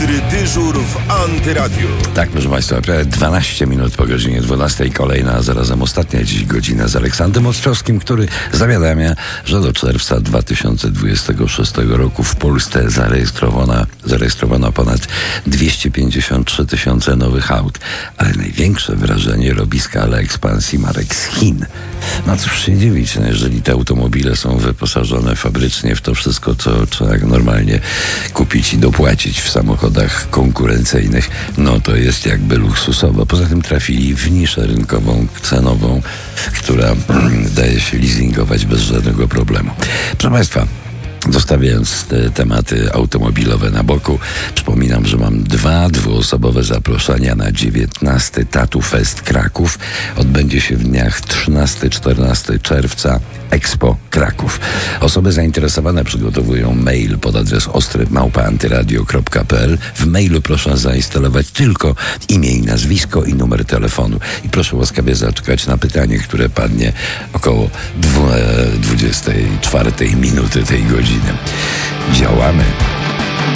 Ostry dyżur w Antyradiu. Tak, proszę Państwa, prawie 12 minut po godzinie 12. Kolejna, a zarazem ostatnia dziś godzina z Aleksandrem Ostrzowskim, który zawiadamia, że do czerwca 2026 roku w Polsce zarejestrowano ponad 253 tysiące nowych aut. Ale największe wrażenie robi skala ekspansji marek z Chin. No cóż się dziwić, no jeżeli te automobile są wyposażone fabrycznie w to wszystko, co trzeba normalnie kupić i dopłacić w samochodach konkurencyjnych, no to jest jakby luksusowo. Poza tym trafili w niszę rynkową, cenową, która daje się leasingować bez żadnego problemu. Proszę Państwa, zostawiając te tematy automobilowe na boku, przypominam, że mam dwuosobowe zaproszenia na 19. Tattoo Fest Kraków. Odbędzie się w dniach 13-14 czerwca Expo Kraków. Osoby zainteresowane przygotowują mail pod adres ostry@antyradio.pl. W mailu proszę zainstalować tylko imię i nazwisko i numer telefonu. I proszę łaskawie zaczekać na pytanie, które padnie około 24 minuty tej godziny. Działamy.